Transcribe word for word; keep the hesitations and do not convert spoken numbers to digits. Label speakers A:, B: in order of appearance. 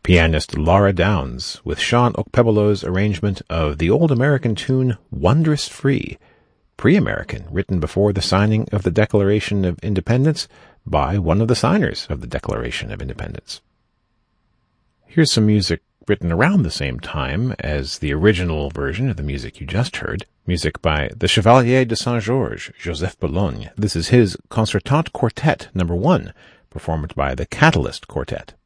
A: pianist Laura Downs with Sean Okpebolo's arrangement of the old American tune Wondrous Free, pre-American, written before the signing of the Declaration of Independence by one of the signers of the Declaration of Independence. Here's some music written around the same time as the original version of the music you just heard, music by the Chevalier de Saint-Georges, Joseph Bologne. This is his Concertante Quartet number one, performed by the Catalyst Quartet.